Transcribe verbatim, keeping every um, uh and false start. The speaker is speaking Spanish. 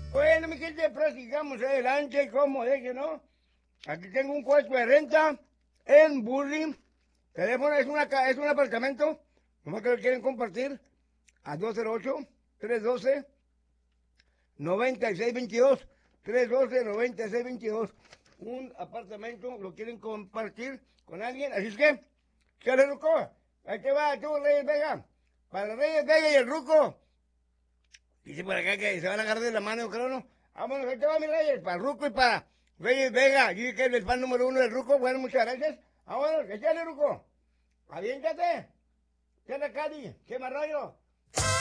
Bueno, mi gente, practicamos adelante, como de que no. Aquí tengo un cuarto de renta en Burley. Teléfono es, una, ca- es un apartamento, como que lo quieren compartir, a dos cero ocho, tres uno dos, nueve seis dos dos, tres uno dos, nueve seis dos dos. Un apartamento, lo quieren compartir con alguien, así es que, ¿qué le Ruco? Ahí te va, tú, Reyes Vega. Para Reyes Vega y el Ruco. Dice por acá que se van a agarrar de la mano, creo, ¿no? Vámonos, ahí te va, mi Reyes, para Ruco y para Reyes Vega. Yo que es el fan número uno del Ruco. Bueno, muchas gracias. Vámonos, échale, Ruco. Aviéntate. ¿Qué onda, Cadi? ¿Qué más rollo?